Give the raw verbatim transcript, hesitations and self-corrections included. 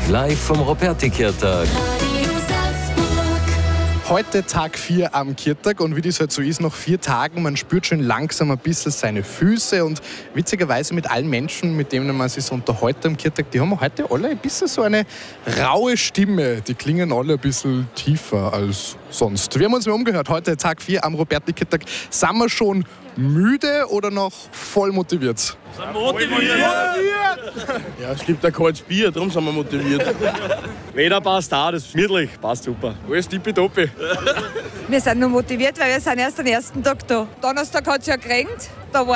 live vom Ruperti-Kirtag. Heute Tag vier am Kirtag und wie das halt so ist, nach vier Tagen, man spürt schon langsam ein bisschen seine Füße und witzigerweise mit allen Menschen, mit denen man sich so unterhält am Kirtag, die haben heute alle ein bisschen so eine raue Stimme. Die klingen alle ein bisschen tiefer als sonst. Wir haben uns mal umgehört, heute Tag vier am Ruperti-Kirtag. Sind wir schon müde oder noch voll motiviert? Sind motiviert! Ja, es gibt ein kaltes Bier, darum sind wir motiviert. Wetter passt auch, das ist gemütlich, passt super. Alles tippitoppi. Wir sind nur motiviert, weil wir sind erst am ersten Tag da. Donnerstag hat es ja geregnet, da war